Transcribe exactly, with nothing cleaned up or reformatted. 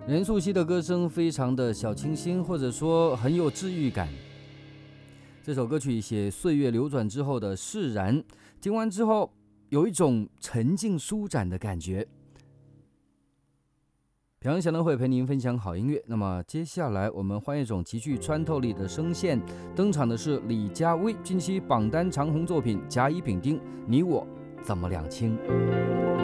任素汐的歌声非常的小清新，或者说很有治愈感。这首歌曲写岁月流转之后的释然，听完之后有一种沉静舒展的感觉。平安小灯会陪您分享好音乐。那么接下来我们换一种极具穿透力的声线，登场的是李佳薇近期榜单长红作品《甲乙丙丁》，你我怎么两清。